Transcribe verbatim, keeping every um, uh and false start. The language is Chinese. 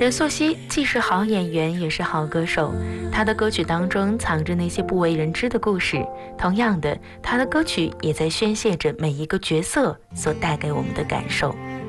任素汐既是好演员，也是好歌手。她的歌曲当中藏着那些不为人知的故事，同样的，她的歌曲也在宣泄着每一个角色所带给我们的感受。